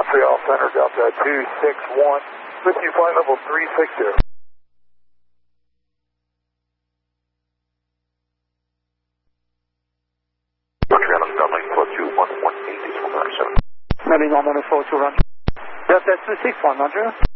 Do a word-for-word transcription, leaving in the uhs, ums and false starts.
three off center, Delta two six one, with you flight level three six zero. Maybe normal four two run. Delta two six one, Roger.